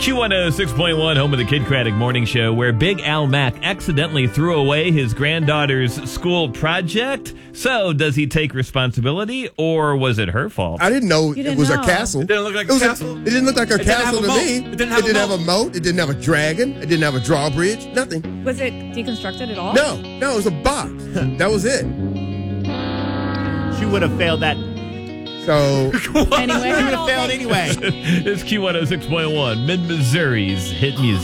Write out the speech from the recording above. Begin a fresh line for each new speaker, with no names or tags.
Q106.1, home of the Kid Craddock Morning Show, where Big Al Mack accidentally threw away his granddaughter's school project. So, does he take responsibility, or was it her fault?
I didn't know it was a castle.
It didn't look like a castle?
It didn't look like a castle to me.
It didn't have a moat.
It didn't have a dragon. It didn't have a drawbridge. Nothing.
Was it deconstructed at all?
No, it was a box. That was it.
She would have failed that.
So,
Anyway.
She would have failed anyway.
It's Q106.1, Mid-Missouri's hit music.